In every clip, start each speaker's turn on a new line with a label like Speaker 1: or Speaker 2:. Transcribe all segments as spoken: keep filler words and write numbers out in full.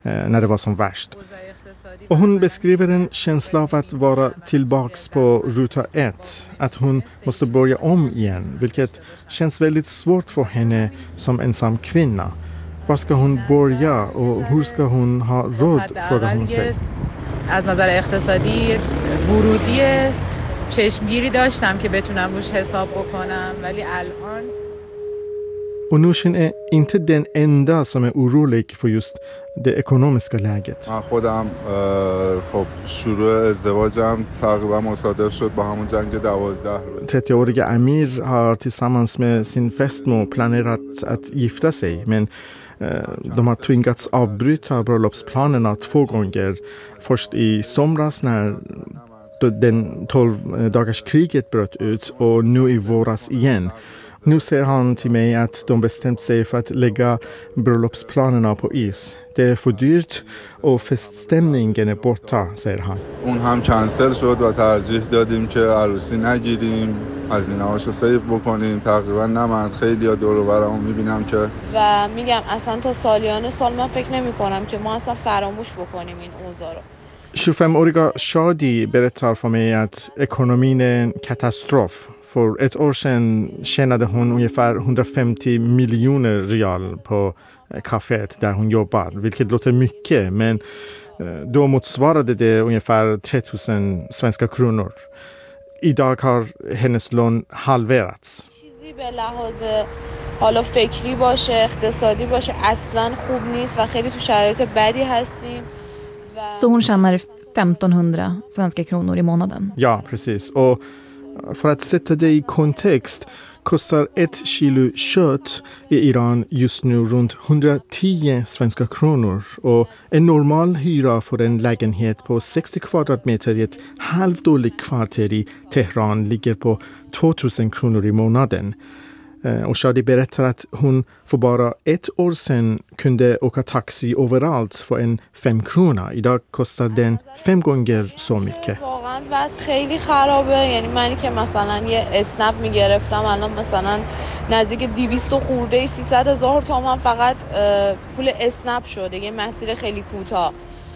Speaker 1: eh, när det var som värst. Och hon beskriver en känsla av att vara tillbaks på ruta ett, att hon måste börja om igen, vilket känns väldigt svårt för henne som ensam kvinna. Var ska hon börja och hur ska hon ha råd, frågar hon sig.
Speaker 2: از نظر اقتصادی ورودی چشمگیری داشتم که بتونم روش حساب بکنم ولی الان
Speaker 1: Och Nushin är inte den enda som är orolig för just det ekonomiska läget.
Speaker 3: من خودم خب شروع ازدواجم تقریبا مصادف شد با همون جنگ دوازده روز.
Speaker 1: trettio-åriga Amir har tillsammans med sin fästmö planerat att gifta sig, men eh, de har tvingats avbryta bröllopsplanerna två gånger. Först i somras när den tolv dagars kriget bröt ut och nu i våras igen. Nu säger han till mig att de bestämt sig för att lägga bröllopsplanerna på is. Det är för dyrt och feststämningen är borta, säger han.
Speaker 3: اون هم کنسل شد و ترجیح دادیم که عروسی نگیریم، هزینه‌هاشو سیو بکنیم. تقریبا نه من خیلی ها دور و برامو میبینم که
Speaker 4: و میگم اصلا تا سالیان سال من فکر نمی‌کنم که ما اصلا فراموش بکنیم این اوضاع رو.
Speaker 1: tjugofem-åriga Shadi berättar för mig att ekonomin är en katastrof. För ett år sedan tjänade hon ungefär hundrafemtio miljoner rial på kaféet där hon jobbar, vilket låter mycket, men då motsvarade det ungefär tre tusen svenska kronor. Idag har hennes lön halverats.
Speaker 4: چیزی به لحاظ حالا فکری باشه، اقتصادی باشه اصلا خوب نیست و خیلی تو شرایط بدی هستیم.
Speaker 5: Så hon tjänar femtonhundra svenska kronor i månaden.
Speaker 1: Ja, precis. Och för att sätta det i kontext kostar ett kilo kött i Iran just nu runt hundratio svenska kronor. Och en normal hyra för en lägenhet på sextio kvadratmeter i ett halvdåligt kvarter i Teheran ligger på tvåtusen kronor i månaden. Och Shadi berättar att hon för bara ett år sedan kunde åka taxi överallt för en fem krona. Idag kostar den fem gånger så mycket.
Speaker 4: واقعا وضع خیلی خرابه، یعنی منی که مثلا یه اسنپ میگرفتم الان مثلا نزدیک دویست خورده سیصد هزار تومان فقط پول اسنپ شده، یه مسیر خیلی کوتاه.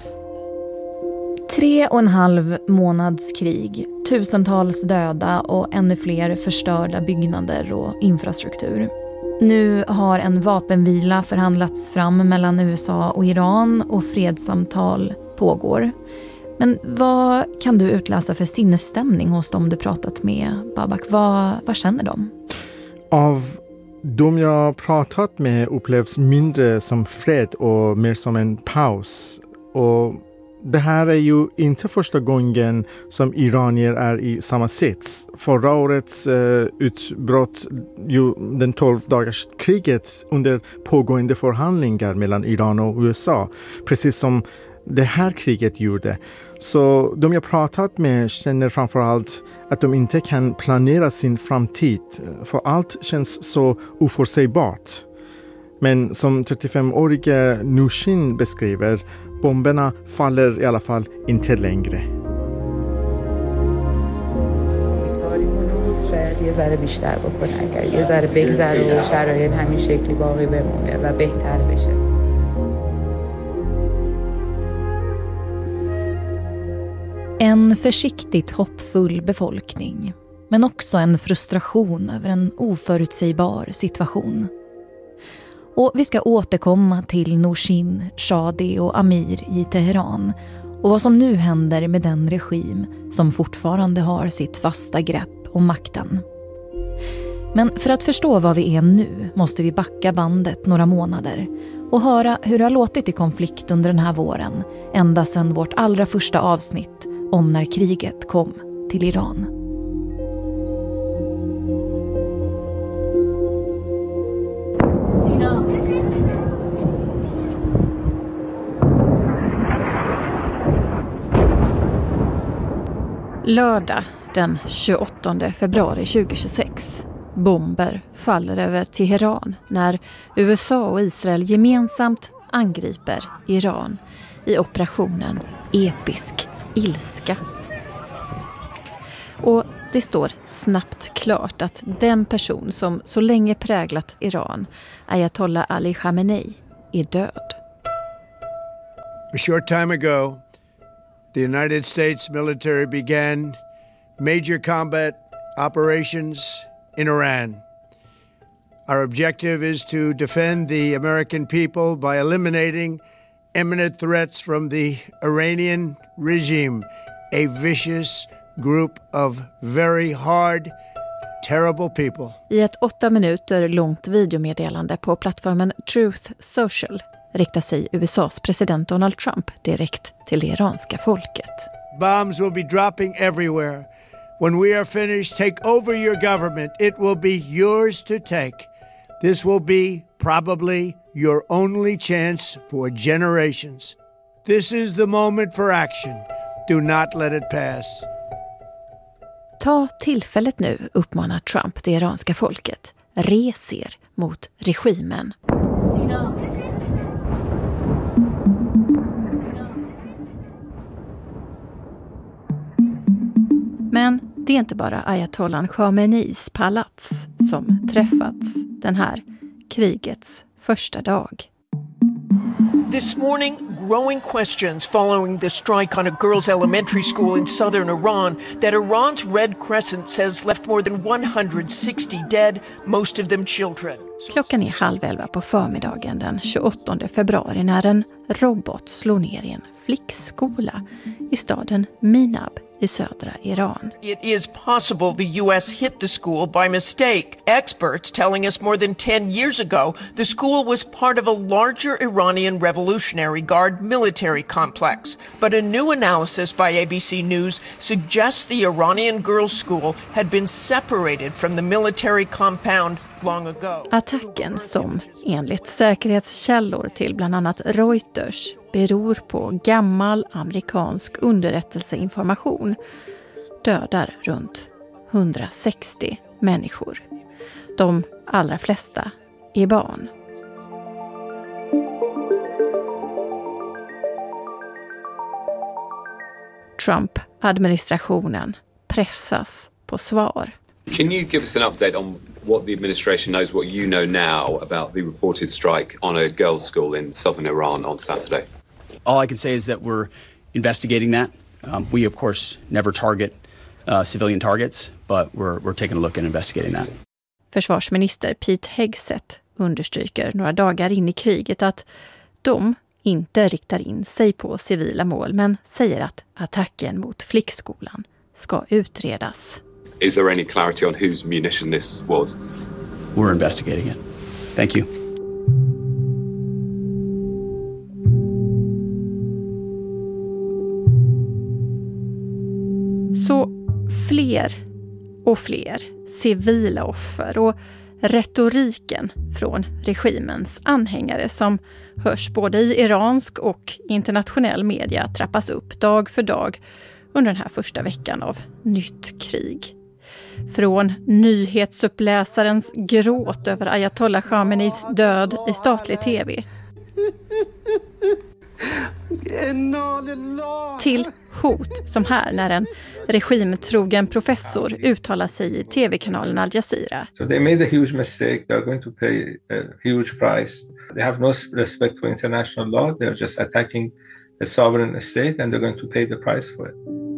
Speaker 5: Tre och en halv månads krig, tusentals döda och ännu fler förstörda byggnader och infrastruktur. Nu har en vapenvila förhandlats fram mellan U S A och Iran och fredssamtal pågår. Men vad kan du utläsa för sinnesstämning hos dem du pratat med, Babak? Vad, vad känner de?
Speaker 1: Av de jag pratat med upplevs mindre som fred och mer som en paus. Och det här är ju inte första gången som iranier är i samma sits. Förra årets eh, utbrott, ju den tolv dagars kriget under pågående förhandlingar mellan Iran och U S A. Precis som det här kriget gjorde. Så de jag pratat med känner framförallt att de inte kan planera sin framtid. För allt känns så oförutsägbart. Men som trettiofem-åriga Nushin beskriver, bomberna faller i alla fall inte längre.
Speaker 2: شاید یه ذره بیشتر بکنه اگر یه ذره بگذره و شرایط همین شکلی باقی بمونه و بهتر بشه.
Speaker 5: En försiktigt hoppfull befolkning, men också en frustration över en oförutsägbar situation. Och vi ska återkomma till Nushin, Shadi och Amir i Teheran och vad som nu händer med den regim som fortfarande har sitt fasta grepp om makten. Men för att förstå vad vi är nu måste vi backa bandet några månader och höra hur det har låtit i konflikt under den här våren, ända sedan vårt allra första avsnitt om när kriget kom till Iran. Lördag den tjugoåttonde februari tjugohundratjugosex. Bomber faller över Teheran när U S A och Israel gemensamt angriper Iran i operationen Episk ilska. Och det står snabbt klart att den person som så länge präglat Iran, Ayatollah Ali Khamenei, är död.
Speaker 6: A short time ago, the United States military began major combat operations in Iran. Our objective is to defend the American people by eliminating imminent threats from the Iranian regime, a vicious group of very hard, terrible people.
Speaker 5: I ett åtta minuter långt videomeddelande på plattformen Truth Social riktar sig U S A:s president Donald Trump direkt till det iranska folket.
Speaker 6: Bombs will be dropping everywhere. When we are finished, take over your government. It will be yours to take. This will be probably your only chance for generations. This is the moment for action. Do not let it pass.
Speaker 5: Ta tillfället nu, uppmanar Trump det iranska folket. Res er mot regimen. Men det är inte bara ayatollan Khameneis palats som träffats den här krigets första dag.
Speaker 7: This morning, growing questions following the strike on a girls' elementary school in southern Iran that Iran's Red Crescent says left more than one hundred sixty dead, most of them children.
Speaker 5: Klockan är halv elva på förmiddagen den tjugoåttonde februari när en robot slår ner i en flickskola i staden Minab i södra Iran.
Speaker 7: It is possible the U S hit the school by mistake. Experts telling us more than ten years ago the school was part of a larger Iranian Revolutionary Guard military complex. But a new analysis by A B C News suggests the Iranian girls' school had been separated from the military compound long ago.
Speaker 5: Attacken som enligt säkerhetskällor till bland annat Reuters beror på gammal amerikansk underrättelseinformation dödar runt hundrasextio människor. De allra flesta är barn. Trump-administrationen pressas på svar.
Speaker 8: Can you give us an update on what the administration knows, what you know now about the reported strike on a girls' school in southern Iran on Saturday?
Speaker 9: All I can say is that we're investigating that. Um, we, of course, never target uh, civilian targets, but we're, we're taking a look and investigating that.
Speaker 5: Försvarsminister Pete Hegseth understryker några dagar in i kriget att de inte riktar in sig på civila mål, men säger att attacken mot flickskolan ska utredas.
Speaker 8: Is there any clarity on whose munition this was?
Speaker 9: We're investigating it. Thank you.
Speaker 5: Så fler och fler civila offer och retoriken från regimens anhängare som hörs både i iransk och internationell media trappas upp dag för dag under den här första veckan av nytt krig. Från nyhetsuppläsarens gråt över ayatollah Khameneis död i statlig tv till hot som här när en regimtrogen professor uttalar sig i tv-kanalen Al Jazeera.
Speaker 10: So they made a huge mistake. They're going to pay a huge price. They have no respect for international law. They're just attacking a sovereign state and they're going to pay the price for it.